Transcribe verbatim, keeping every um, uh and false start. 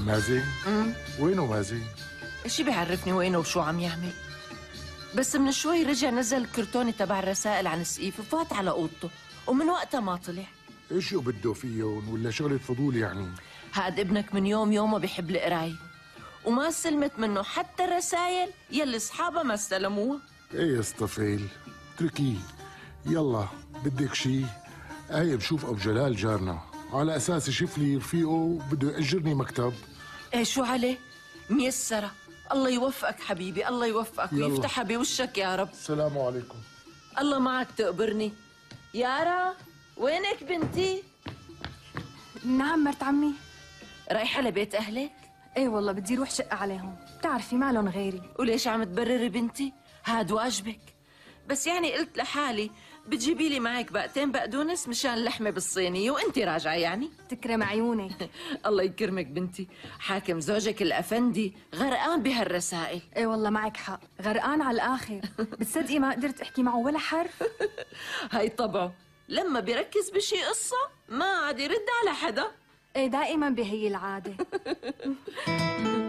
مازن؟ امم وينه مازن؟ شي بيعرفني وينه وشو عم يعمل؟ بس من شوي رجع نزل الكرتونة تبع الرسائل عن السقيف وفات على اوضته، ومن وقتها ما طلع. ايش بده فيهم ولا شغلة فضول يعني؟ هاد ابنك من يوم يومه بيحب القراية، وما سلمت منه حتى الرسائل يلي اصحابها ما استلموها. ايه يا اسطفيل، اتركيه. يلا بدك شي؟ هاي بشوف ابو جلال جارنا، على اساس يشوف لي رفيقه بده يأجرني مكتب. ايه شو عليه؟ ميسرة. الله يوفقك حبيبي، الله يوفقك يلا. ويفتحها بوشك يا رب. السلام عليكم. الله معك تقبرني. يارا وينك بنتي؟ نعم مرت عمي. رايحة لبيت أهلك؟ ايه والله بدي روح شقة عليهم، بتعرفي مالن غيري. وليش عم تبرري بنتي؟ هاد واجبك. بس يعني قلت لحالي بتجيبي لي معك بقتين بقدونس مشان اللحمة بالصينية وانتي راجعة يعني. تكرم عيونك. الله يكرمك بنتي، حاكم زوجك الأفندي غرقان بهالرسائل. ايه والله معك حق، غرقان على الآخر. بتصدقي ما قدرت احكي معه ولا حرف. هاي طبعه، لما بيركز بشي قصة ما عاد يرد على حدا. ايه دائما بهي العادة.